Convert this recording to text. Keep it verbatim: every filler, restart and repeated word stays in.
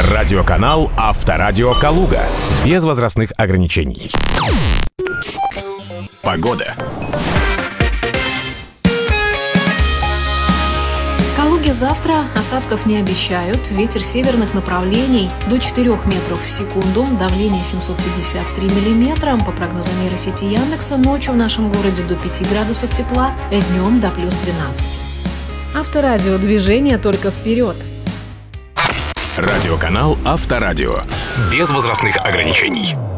Радиоканал Авторадио Калуга. Без возрастных ограничений. Погода. В Калуге завтра осадков не обещают. Ветер северных направлений до четырёх метров в секунду. Давление семьсот пятьдесят три миллиметра. По прогнозу нейросети Яндекса, ночью в нашем городе до пяти градусов тепла, а днем до плюс двенадцати. Авторадио. Движение только вперед. Радиоканал Авторадио. Без возрастных ограничений.